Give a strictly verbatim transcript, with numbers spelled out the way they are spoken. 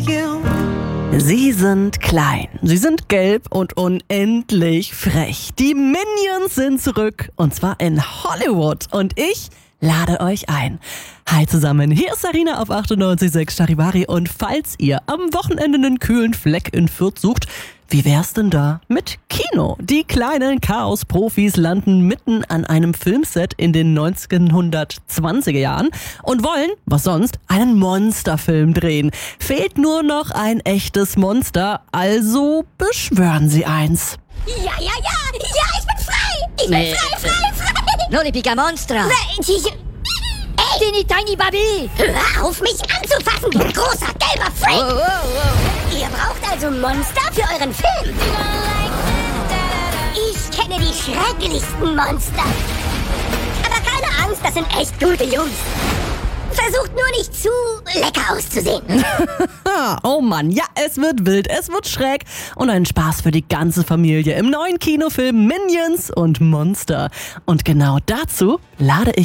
Sie sind klein, sie sind gelb und unendlich frech. Die Minions sind zurück und zwar in Hollywood und ich lade euch ein. Hi zusammen, hier ist Sarina auf achtundneunzig Komma sechs Charivari und falls ihr am Wochenende einen kühlen Fleck in Fürth sucht, wie wär's denn da mit Kino? Die kleinen Chaos-Profis landen mitten an einem Filmset in den neunzehnhundertzwanziger Jahren und wollen, was sonst, einen Monsterfilm drehen. Fehlt nur noch ein echtes Monster, also beschwören sie eins. Ja, ja, ja, ja, ich bin frei! Ich bin Nee. frei, frei, frei! No le pica monstra! Ey, Teeny tiny baby! hör auf, mich anzufassen, du großer gelber Oh, Freak! oh, oh. Ihr braucht also Monster für euren Film? Ich kenne die schrecklichsten Monster. Aber keine Angst, das sind echt gute Jungs. Versucht nur nicht zu lecker auszusehen. Ah, oh Mann, ja, es wird wild, es wird schräg und ein Spaß für die ganze Familie im neuen Kinofilm Minions und Monster. Und genau dazu lade ich